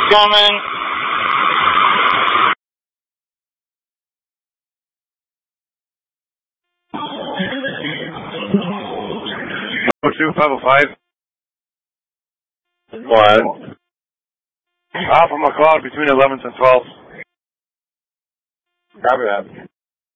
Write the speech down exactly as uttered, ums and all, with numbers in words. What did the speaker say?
Coming. oh two, five oh five. One. Alpha McLeod between eleventh and twelfth. Copy that.